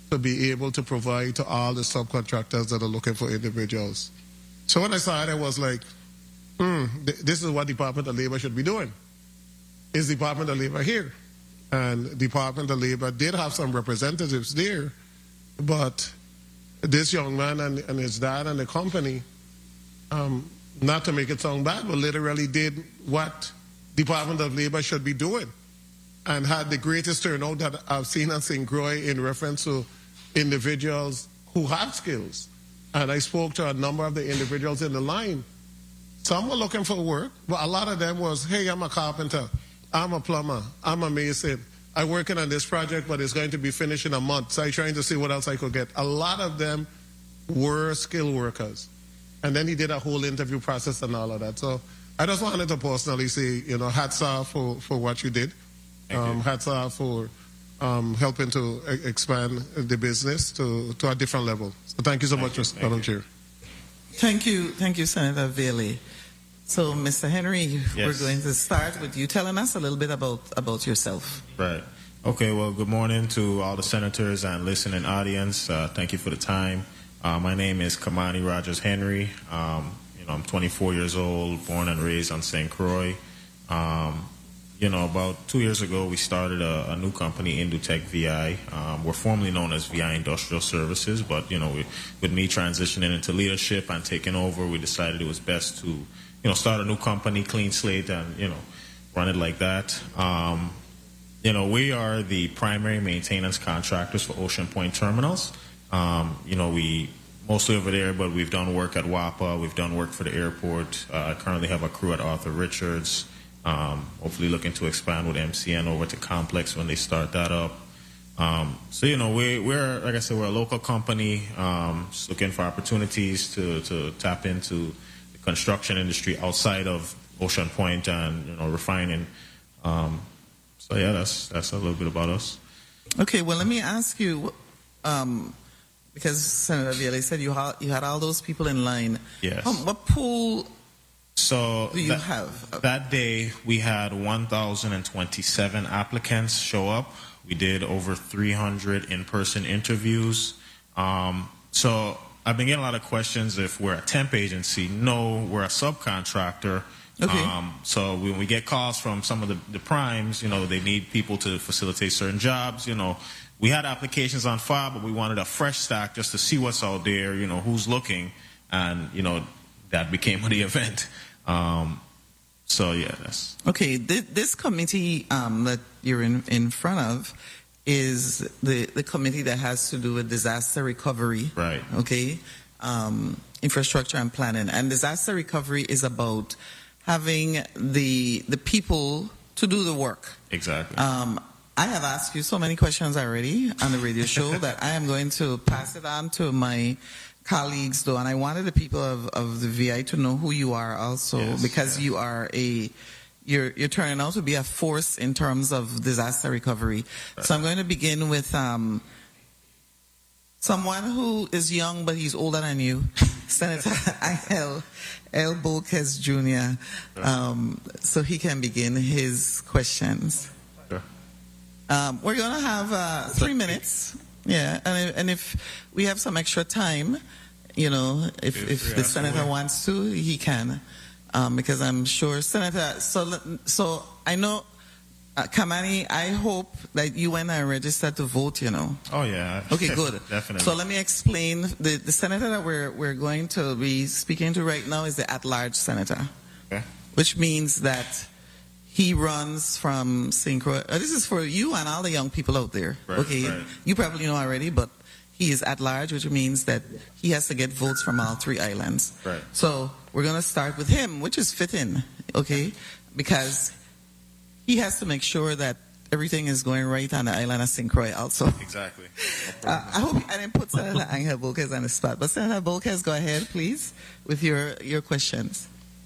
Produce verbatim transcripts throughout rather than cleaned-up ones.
to be able to provide to all the subcontractors that are looking for individuals. So when I saw it, I was like, hmm, th this is what Department of Labor should be doing. Is Department of Labor here? And Department of Labor did have some representatives there, but this young man and, and his dad and the company, um, not to make it sound bad, but literally did what Department of Labor should be doing and had the greatest turnout that I've seen at Saint Croix in reference to individuals who have skills. And I spoke to a number of the individuals in the line. Some were looking for work, but a lot of them was, hey, I'm a carpenter, I'm a plumber, I'm a mason, I'm working on this project, but it's going to be finished in a month, so I'm trying to see what else I could get. A lot of them were skilled workers. And then he did a whole interview process and all of that. So I just wanted to personally say, you know, hats off for, for what you did. Um, you. Hats off for um, helping to expand the business to, to a different level. So thank you so thank much, Madam Chair. Thank you. Thank you, Senator Vealie. So, Mister Henry, yes. We're going to start with you telling us a little bit about, about yourself. Right. Okay, well, good morning to all the senators and listening audience. Uh, thank you for the time. Uh, my name is Kamani Rogers Henry. Um, you know, I'm twenty-four years old, born and raised on Saint Croix. Um, you know, about two years ago, we started a, a new company, Indutech V I. Um, we're formerly known as V I Industrial Services, but, you know, we, with me transitioning into leadership and taking over, we decided it was best to, you know, start a new company, clean slate, and, you know, run it like that. Um, you know, we are the primary maintenance contractors for Ocean Point Terminals. Um, you know, we mostly over there, but we've done work at W A P A. We've done work for the airport. Uh, I currently have a crew at Arthur Richards. Um, hopefully looking to expand with M C N over to Complex when they start that up. Um, so, you know, we, we're, like I said, we're a local company, um, just looking for opportunities to, to tap into the construction industry outside of Ocean Point and, you know, refining. Um, so, yeah, that's, that's a little bit about us. Okay, well, let me ask you, um, because Senator Vealie said you had, you had all those people in line. Yes. Um, what pool so do you that, have? That day, we had one thousand twenty-seven applicants show up. We did over three hundred in-person interviews. Um, so I've been getting a lot of questions if we're a temp agency. No, we're a subcontractor. Okay. Um, so when we get calls from some of the, the primes, you know, they need people to facilitate certain jobs. You know, we had applications on file, but we wanted a fresh stack just to see what's out there, you know, who's looking. And, you know, that became the event. Um, so, yeah, that's... Okay, th this committee um, that you're in, in front of is the, the committee that has to do with disaster recovery. Right. Okay, um, infrastructure and planning. And disaster recovery is about having the the people to do the work. Exactly. Um, I have asked you so many questions already on the radio show that I am going to pass it on to my colleagues, though, and I wanted the people of, of the V I to know who you are also, yes, because yeah. you are a you're you're turning out to be a force in terms of disaster recovery. Right. So I'm going to begin with um, someone who is young, but he's older than you, Senator Angel L. Bolkes Junior Um, so he can begin his questions. Sure. Um, we're going to have uh, three minutes. Yeah, and, and if we have some extra time, you know, if, if, if the senator wants to, he can. Um, because I'm sure, Senator, so, so I know, uh, Kamani, I hope that you went and registered to vote, you know. Oh, yeah. Okay, good. Definitely. So let me explain. The, the senator that we're, we're going to be speaking to right now is the at-large senator. Okay. Which means that he runs from Saint Croix. Uh, this is for you and all the young people out there. Right, okay, right. You probably know already, but he is at large, which means that he has to get votes from all three islands. Right. So we're going to start with him, which is fitting, okay, because he has to make sure that everything is going right on the island of Saint Croix also. Exactly. No uh, I hope I didn't put Senator Angel Bolkes on the spot, but Senator Bolkes, go ahead, please, with your, your questions.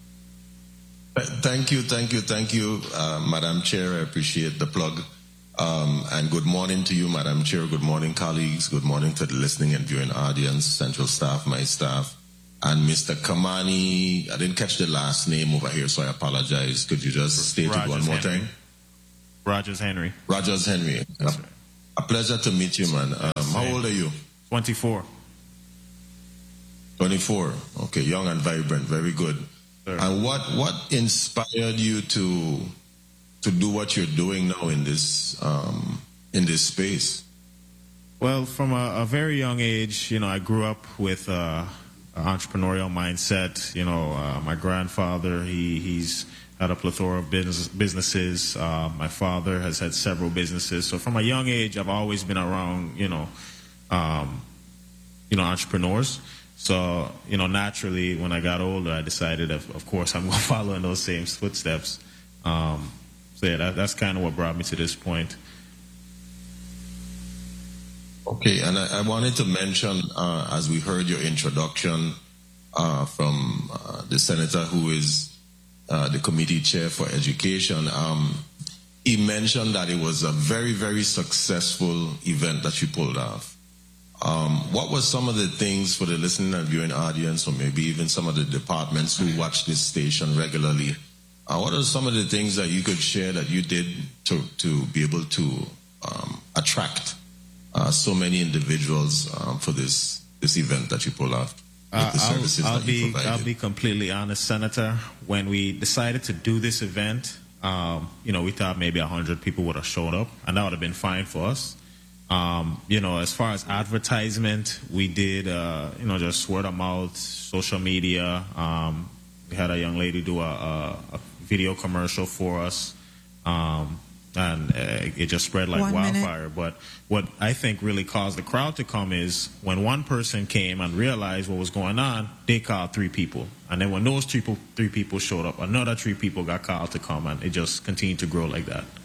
Thank you, thank you, thank you, uh, Madam Chair. I appreciate the plug. Um, and good morning to you, Madam Chair. Good morning, colleagues. Good morning to the listening and viewing audience, central staff, my staff, and Mister Kamani. I didn't catch the last name over here, so I apologize. Could you just state Rogers it one more Henry. time? Rogers Henry. Rogers Henry. That's right. A pleasure to meet you, man. Um, how old are you? twenty-four. twenty-four. Okay, young and vibrant. Very good. Sure. And what what inspired you to to do what you're doing now in this um, in this space? Well, from a, a very young age, you know, I grew up with uh, an entrepreneurial mindset. You know, uh, my grandfather, he he's had a plethora of business, businesses. Uh, my father has had several businesses. So from a young age, I've always been around, you know, um, you know, entrepreneurs. So, you know, naturally, when I got older, I decided, of, of course, I'm going to follow in those same footsteps. Um, so, yeah, that, that's kind of what brought me to this point. Okay, and I, I wanted to mention, uh, as we heard your introduction uh, from uh, the senator who is uh, the committee chair for education, um, he mentioned that it was a very, very successful event that you pulled off. Um, what were some of the things for the listening and viewing audience, or maybe even some of the departments who watch this station regularly? Uh, what are some of the things that you could share that you did to, to be able to um, attract uh, so many individuals um, for this this event that you pulled off? Uh, the services I'll, I'll that you be provided? I'll be completely honest, Senator. When we decided to do this event, um, you know, we thought maybe a hundred people would have showed up, and that would have been fine for us. Um, you know, as far as advertisement, we did, uh, you know, just word of mouth, social media. Um, we had a young lady do a, a, a video commercial for us, um, and uh, it just spread like One wildfire. minute. But what I think really caused the crowd to come is when one person came and realized what was going on, they called three people. And then when those three people, three people showed up, another three people got called to come, and it just continued to grow like that.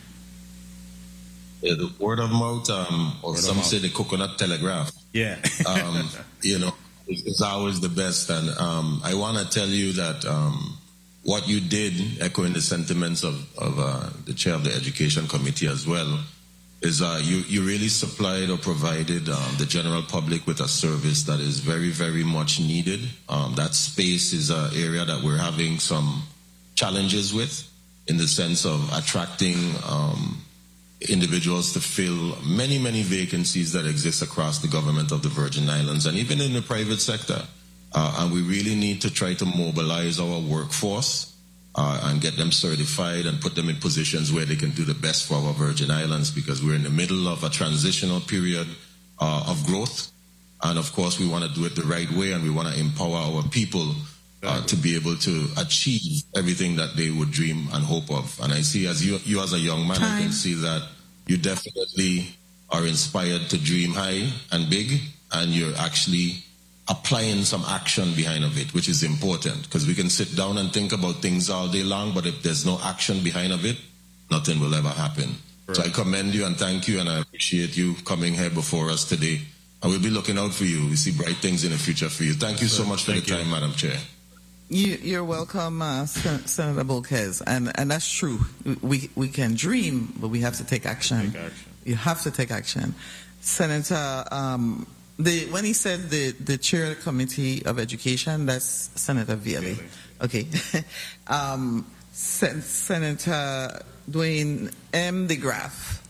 Yeah, the word of mouth, um, or Word of some mouth. say the coconut telegraph. Yeah. um, you know, it's, it's always the best. And um, I want to tell you that um, what you did, echoing the sentiments of, of uh, the chair of the education committee as well, is uh, you, you really supplied or provided um, the general public with a service that is very, very much needed. Um, that space is an area that we're having some challenges with, in the sense of attracting um, individuals to fill many, many vacancies that exist across the government of the Virgin Islands and even in the private sector. Uh, and we really need to try to mobilize our workforce uh, and get them certified and put them in positions where they can do the best for our Virgin Islands, because we're in the middle of a transitional period uh, of growth. And of course, we want to do it the right way, and we want to empower our people uh, to be able to achieve everything that they would dream and hope of. And I see, as you, you as a young man, Time. I can see that you definitely are inspired to dream high and big, and you're actually applying some action behind of it, which is important, because we can sit down and think about things all day long, but if there's no action behind of it, nothing will ever happen. Right. So I commend you and thank you, and I appreciate you coming here before us today. And we'll be looking out for you. We see bright things in the future for you. Thank you so much for Thank the you. time, Madam Chair. You, you're welcome, uh, Sen- Senator Bolquez, and and that's true. We we can dream, but we have to take action. Take action. You have to take action, Senator. Um, the when he said the the chair of the committee of education, that's Senator Vialli. Okay, um, Sen- Senator Dwayne M. DeGraff.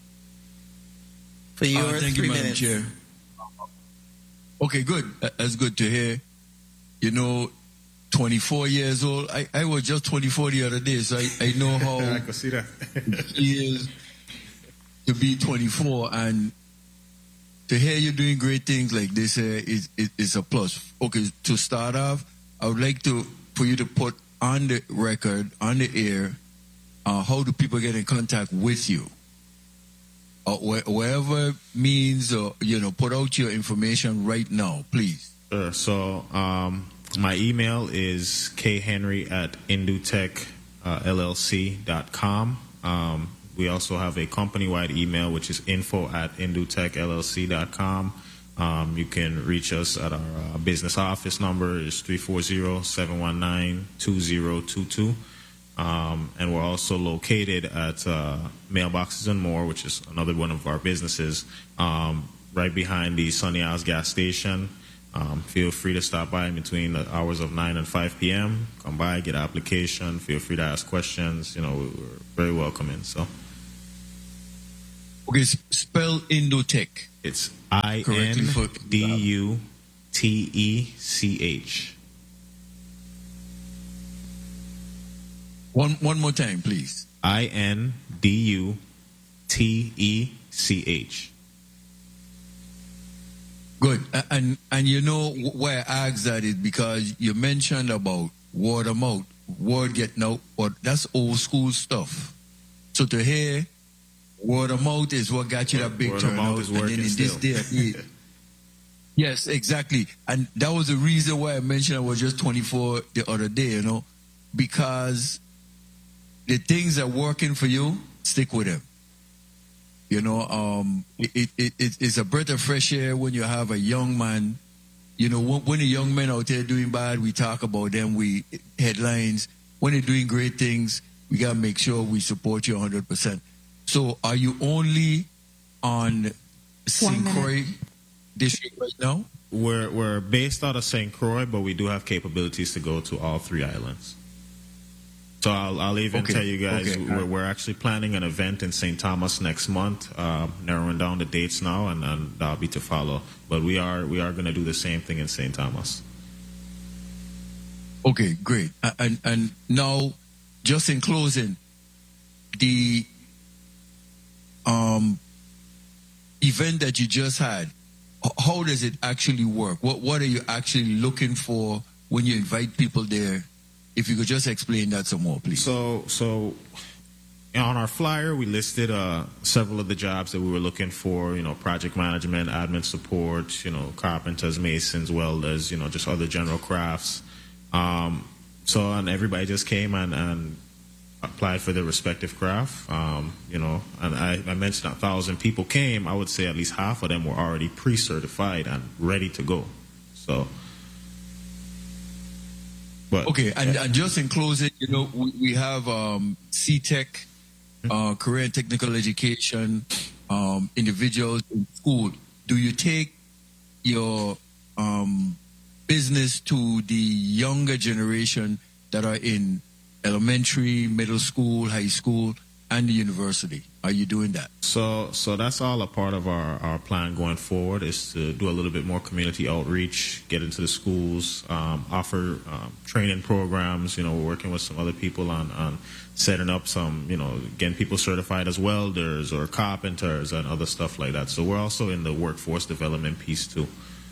For your Uh, thank three you, Madam minutes. Chair. Okay, good. That- That's good to hear. You know, twenty-four years old. I, I was just twenty-four the other day, so I, I know I how could see that. it is to be twenty-four, and to hear you doing great things like this uh, is, is is a plus. Okay, to start off, I would like to for you to put on the record, on the air, uh, how do people get in contact with you? Uh, wh- wherever means, uh, you know, put out your information right now, please. Sure. So um, my email is khenry at indutech L L C dot com. Um, we also have a company-wide email, which is info at indutech L L C dot com. Um, you can reach us at our uh, business office number is three four zero, seven one nine, two zero two two. Um, and we're also located at uh, Mailboxes and More, which is another one of our businesses, um, right behind the Sunny Isles gas station. Um, feel free to stop by in between the hours of nine and five p.m. Come by, get an application. Feel free to ask questions. You know, we're very welcoming. So, Okay, spell Indotech. It's I N D U T E C H. One one more time, please. I N D U T E C H. Good. And and you know why I asked that is because you mentioned about word of mouth, word getting out, but that's old school stuff. So to hear word of mouth is what got you that big turnout. And then in this day, yeah. Yes, exactly. And that was the reason why I mentioned I was just twenty-four the other day, you know, because the things that are working for you, stick with them. You know, um, it, it, it, it's a breath of fresh air when you have a young man. You know, when, when a young man out there doing bad, we talk about them, we headlines. When they're doing great things, we got to make sure we support you one hundred percent. So are you only on Saint Croix district right now? We're, we're based out of Saint Croix, but we do have capabilities to go to all three islands. So I'll, I'll even okay. tell you guys, okay. we're, we're actually planning an event in Saint Thomas next month, uh, narrowing down the dates now, and, and that'll be to follow. But we are we are going to do the same thing in Saint Thomas. Okay, great. And and now, just in closing, the um event that you just had, how does it actually work? What what are you actually looking for when you invite people there? If you could just explain that some more, please. So, so on our flyer, we listed uh, several of the jobs that we were looking for. You know, project management, admin support. You know, carpenters, masons, welders. You know, just other general crafts. Um, so, and everybody just came and, and applied for their respective craft. Um, you know, and I, I mentioned a thousand people came. I would say at least half of them were already pre-certified and ready to go. So. But, okay, and, and just in closing, you know, we, we have um, C-Tech, uh, career and technical education, um, individuals in school. Do you take your um, business to the younger generation that are in elementary, middle school, high school, and the university? Are you doing that? So, so that's all a part of our, our plan going forward, is to do a little bit more community outreach, get into the schools, um, offer um, training programs. You know, we're working with some other people on, on setting up some, you know, getting people certified as welders or carpenters and other stuff like that. So we're also in the workforce development piece too.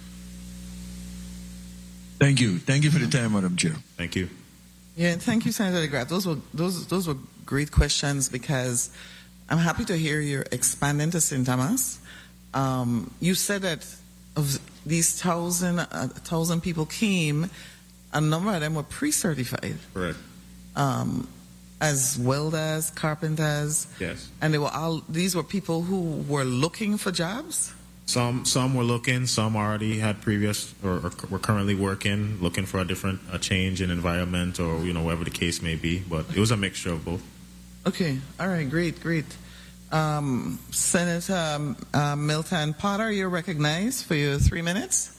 Thank you. Thank you for the time, Madam Chair. Thank you. Yeah, thank you, Senator DeGraff. Those were those those were great questions, because I'm happy to hear you're expanding to Saint Thomas. Um, you said that of these thousand uh, thousand people came, a number of them were pre-certified. Correct. Um, as welders, carpenters. Yes. And they were all. These were people who were looking for jobs. Some some were looking, some already had previous or, or were currently working, looking for a different a change in environment, or you know, whatever the case may be. But it was a mixture of both. Okay, all right, great, great. Um, Senator uh, Milton Potter, you're recognized for your three minutes.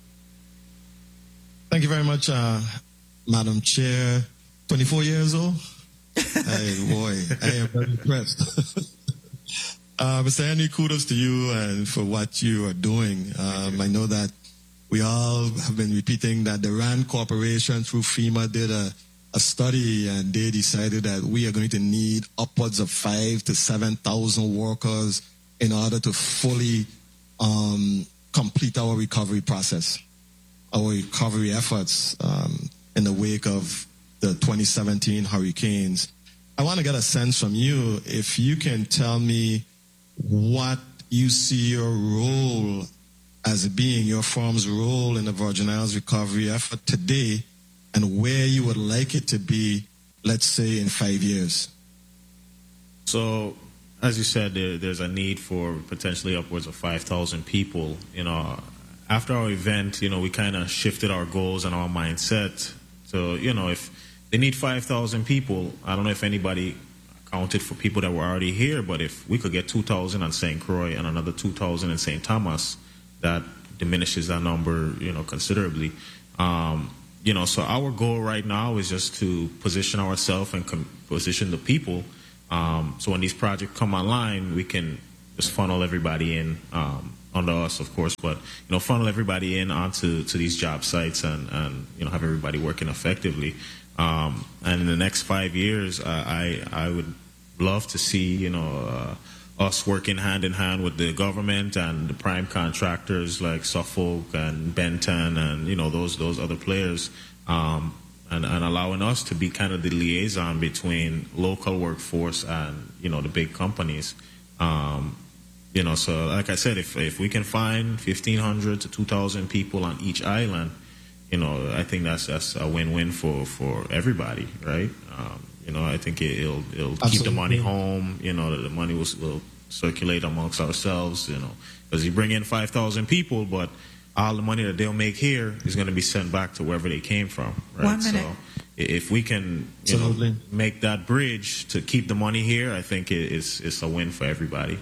Thank you very much, uh, Madam Chair. twenty-four years old? Hey, boy, I am very impressed. Uh, Mister Henry, kudos to you and for what you are doing. Um, I know that we all have been repeating that the RAND Corporation through FEMA did a, a study, and they decided that we are going to need upwards of five to seven thousand workers in order to fully um, complete our recovery process, our recovery efforts um, in the wake of the twenty seventeen hurricanes. I want to get a sense from you, if you can tell me what you see your role as being, your firm's role in the Virgin Islands recovery effort today, and where you would like it to be, let's say, in five years. So, as you said, there, there's a need for potentially upwards of five thousand people. You know, after our event, you know, we kind of shifted our goals and our mindset. So, you know, if they need five thousand people, I don't know if anybody counted for people that were already here, but if we could get two thousand on Saint Croix and another two thousand in Saint Thomas, that diminishes that number, you know, considerably. Um, you know, so our goal right now is just to position ourselves and com- position the people. Um, so when these projects come online, we can just funnel everybody in um, under us, of course, but you know, funnel everybody in onto to these job sites and, and you know, have everybody working effectively. Um, and in the next five years, uh, I I would love to see you know uh, us working hand in hand with the government and the prime contractors like Suffolk and Benton and you know those those other players. Um, And, and allowing us to be kind of the liaison between local workforce and you know the big companies, um, you know. So like I said, if if we can find fifteen hundred to two thousand people on each island, you know, I think that's that's a win-win for, for everybody, right? Um, you know, I think it, it'll it'll Absolutely. keep the money home. You know, the money will, will circulate amongst ourselves. You know, because you bring in five thousand people, but all the money that they'll make here is going to be sent back to wherever they came from, right? One minute. So if we can, you know, make that bridge to keep the money here, I think it, it's it's a win for everybody.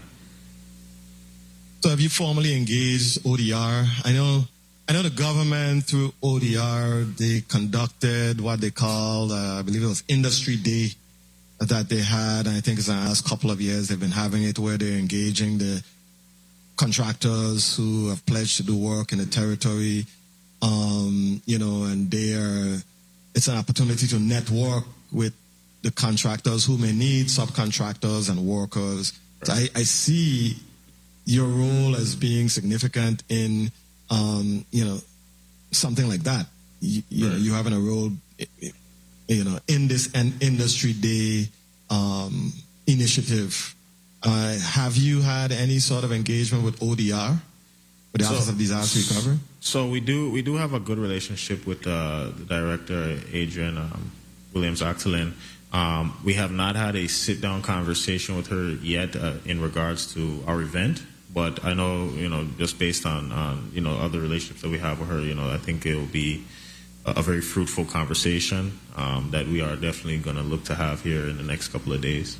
So have you formally engaged O D R? I know, I know the government through O D R, they conducted what they called, uh, I believe it was Industry Day that they had. I think it's the last couple of years they've been having it where they're engaging the contractors who have pledged to do work in the territory, um, you know, and they are, it's an opportunity to network with the contractors who may need subcontractors and workers. Right. So I, I see your role as being significant in, um, you know, something like that. You, you right. know, you having a role, you know, in this an industry day um, initiative. Uh, have you had any sort of engagement with O D R, with the so, Office of Disaster Recovery? So we do we do have a good relationship with uh, the director, Adrian um, Williams-Octolin. Um, we have not had a sit-down conversation with her yet uh, in regards to our event, but I know, you know, just based on, on, you know, other relationships that we have with her, you know, I think it will be a, a very fruitful conversation um, that we are definitely going to look to have here in the next couple of days.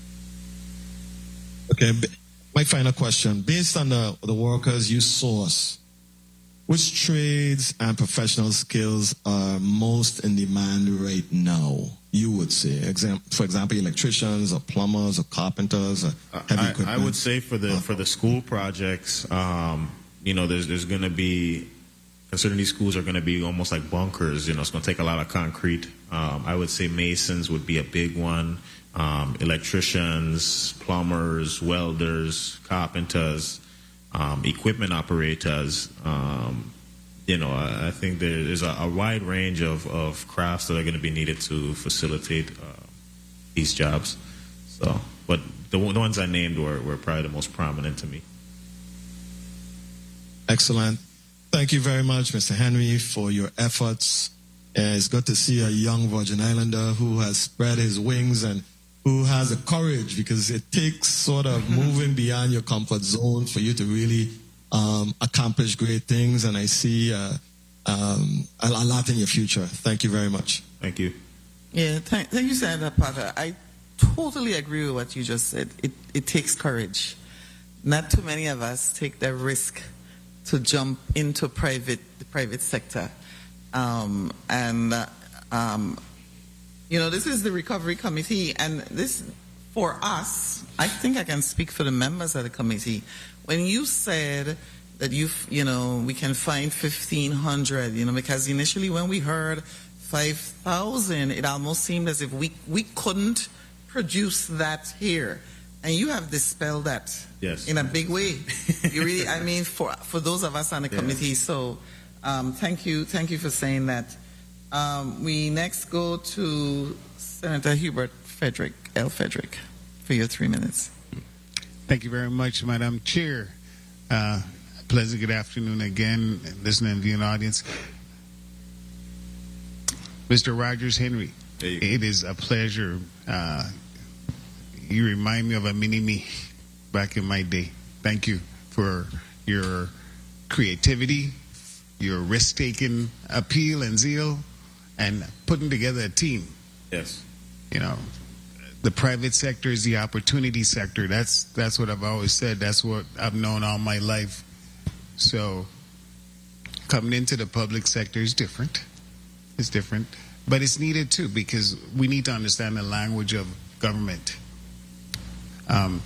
Okay, my final question. Based on the, the workers you source, which trades and professional skills are most in demand right now, you would say? Exam- for example, electricians or plumbers or carpenters or heavy I, equipment? I would say for the for the school projects, um, you know, there's there's going to be, considering these schools are going to be almost like bunkers, you know, it's going to take a lot of concrete. Um, I would say masons would be a big one. Um, electricians, plumbers, welders, carpenters, um, equipment operators. Um, you know, I, I think there is a, a wide range of, of crafts that are going to be needed to facilitate uh, these jobs. So, but the, the ones I named were, were probably the most prominent to me. Excellent. Thank you very much, Mister Henry, for your efforts. Uh, it's good to see a young Virgin Islander who has spread his wings and who has the courage, because it takes sort of moving beyond your comfort zone for you to really um, accomplish great things. And I see uh, um, a, a lot in your future. Thank you very much. Thank you. Yeah, thank, thank you, Senator Potter. I totally agree with what you just said. It, it takes courage. Not too many of us take the risk to jump into private the private sector. Um, and uh, um, You know, this is the recovery committee, and this, for us, I think I can speak for the members of the committee. When you said that you, you know, we can find fifteen hundred, you know, because initially when we heard five thousand, it almost seemed as if we, we couldn't produce that here. And you have dispelled that yes. in a big way. You really, I mean, for, for those of us on the yes. committee. So um, thank you, thank you for saying that. Um, we next go to Senator Hubert Frederick, L. Frederick, for your three minutes. Thank you very much, Madam Chair. Uh, pleasant good afternoon again, listening and viewing audience. Mister Rogers Henry, it is a pleasure. Uh, you remind me of a mini-me back in my day. Thank you for your creativity, your risk-taking appeal and zeal, and putting together a team. Yes. You know, the private sector is the opportunity sector. That's that's what I've always said. That's what I've known all my life. So coming into the public sector is different. It's different. But it's needed too, because we need to understand the language of government. Um,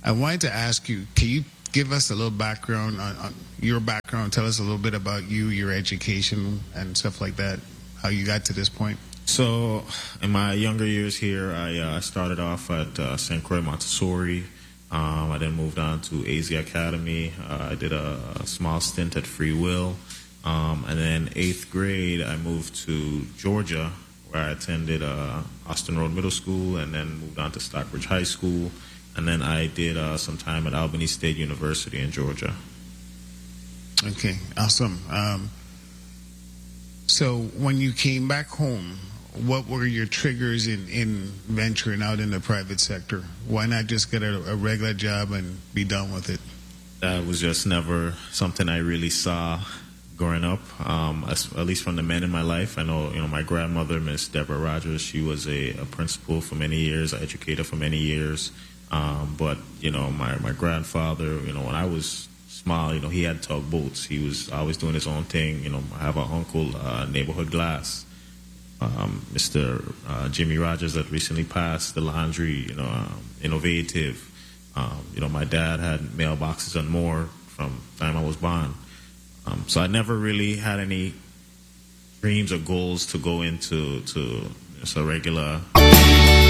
I wanted to ask you, can you give us a little background on, on your background? Tell us a little bit about you, your education, and stuff like that, how you got to this point. So, in my younger years here, I uh, started off at uh, Saint Croix Montessori. Um, I then moved on to A Z Academy. Uh, I did a, a small stint at Free Will. Um, and then eighth grade, I moved to Georgia, where I attended uh, Austin Road Middle School, and then moved on to Stockbridge High School. And then I did uh, some time at Albany State University in Georgia. Okay, awesome. Um, so when you came back home, what were your triggers in, in venturing out in the private sector? Why not just get a, a regular job and be done with it? That was just never something I really saw growing up, um, as, at least from the men in my life. I know, you know, my grandmother, Miss Deborah Rogers, she was a, a principal for many years, an educator for many years. Um, but, you know, my, my grandfather, you know, when I was small, you know, he had tugboats. He was always doing his own thing. You know, I have an uncle, uh, Neighborhood Glass, um, Mister Uh, Jimmy Rogers that recently passed, the laundry, you know, um, innovative. Um, you know, my dad had mailboxes and more from the time I was born. Um, so I never really had any dreams or goals to go into to just a regular